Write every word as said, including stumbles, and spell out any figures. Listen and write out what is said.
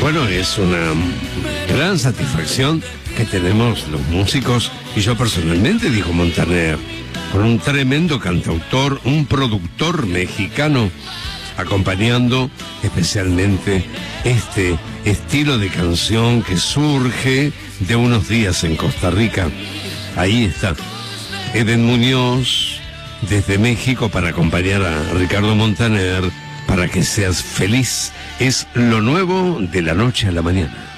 Bueno, es una gran satisfacción que tenemos los músicos y yo personalmente, dijo Montaner, con un tremendo cantautor, un productor mexicano, acompañando especialmente este estilo de canción que surge de unos días en Costa Rica. Ahí está Eden Muñoz desde México para acompañar a Ricardo Montaner. Para que seas feliz, es lo nuevo de la noche a la mañana.